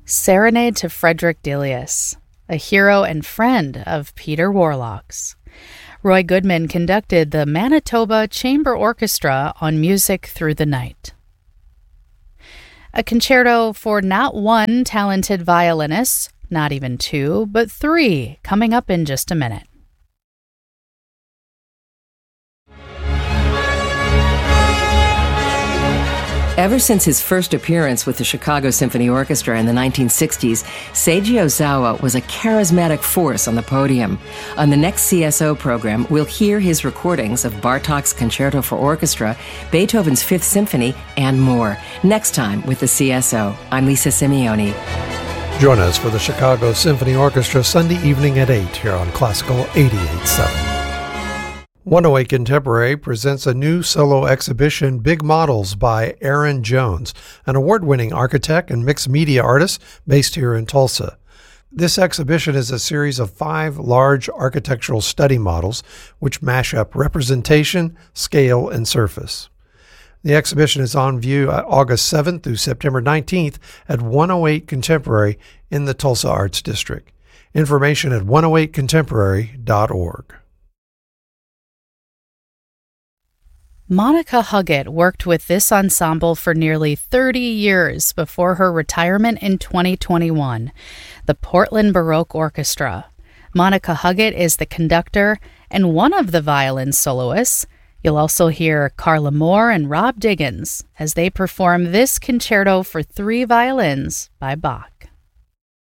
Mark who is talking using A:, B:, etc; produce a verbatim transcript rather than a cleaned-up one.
A: Serenade to Frederick Delius, a hero and friend of Peter Warlock's. Roy Goodman conducted the Manitoba Chamber Orchestra on Music Through the Night. A concerto for not one talented violinist, not even two, but three, coming up in just a minute.
B: Ever since his first appearance with the Chicago Symphony Orchestra in the nineteen sixties, Seiji Ozawa was a charismatic force on the podium. On the next C S O program, we'll hear his recordings of Bartók's Concerto for Orchestra, Beethoven's Fifth Symphony, and more. Next time with the C S O. I'm Lisa Simeoni.
C: Join us for the Chicago Symphony Orchestra Sunday evening at eight here on Classical eighty-eight point seven. one oh eight Contemporary presents a new solo exhibition, Big Models by Aaron Jones, an award-winning architect and mixed media artist based here in Tulsa. This exhibition is a series of five large architectural study models which mash up representation, scale, and surface. The exhibition is on view August seventh through September nineteenth at one oh eight Contemporary in the Tulsa Arts District. Information at one oh eight contemporary dot org.
A: Monica Huggett worked with this ensemble for nearly thirty years before her retirement in twenty twenty-one, the Portland Baroque Orchestra. Monica Huggett is the conductor and one of the violin soloists. You'll also hear Carla Moore and Rob Diggins as they perform this concerto for three violins by Bach.